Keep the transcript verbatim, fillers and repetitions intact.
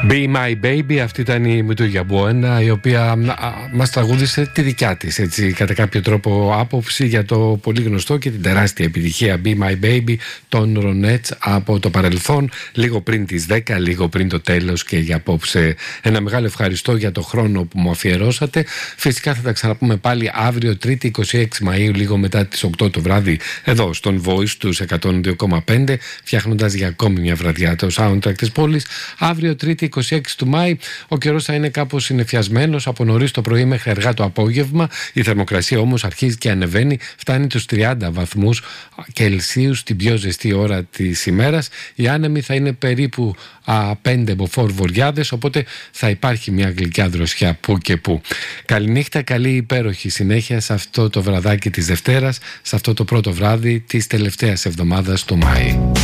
Be My Baby, αυτή ήταν η Μητούγια Μπουένα, η οποία μας τραγούδισε τη δικιά της, έτσι, κατά κάποιο τρόπο άποψη για το πολύ γνωστό και την τεράστια επιτυχία Be My Baby των Ronettes από το παρελθόν, λίγο πριν τις δέκα, λίγο πριν το τέλος. Και για απόψε ένα μεγάλο ευχαριστώ για το χρόνο που μου αφιερώσατε. Φυσικά θα τα ξαναπούμε πάλι αύριο Τρίτη είκοσι έξι Μαΐου, λίγο μετά τις οκτώ το βράδυ, εδώ στον Voice τους εκατόν δύο κόμμα πέντε, φτιάχνοντας για ακόμη μια βραδιά το soundtrack της πόλης. Αύριο Τρίτη είκοσι έξι του Μάη, ο καιρός θα είναι κάπως συννεφιασμένος από νωρίς το πρωί μέχρι αργά το απόγευμα. Η θερμοκρασία όμως αρχίζει και ανεβαίνει, φτάνει τους τριάντα βαθμούς Κελσίου στην πιο ζεστή ώρα της ημέρας. Οι άνεμοι θα είναι περίπου α, πέντε μποφόρ βορειάδες, οπότε θα υπάρχει μια γλυκιά δροσιά που και που. Καληνύχτα, καλή υπέροχη συνέχεια σε αυτό το βραδάκι της Δευτέρας, σε αυτό το πρώτο βράδυ της τελευταίας εβδομάδας του Μάη.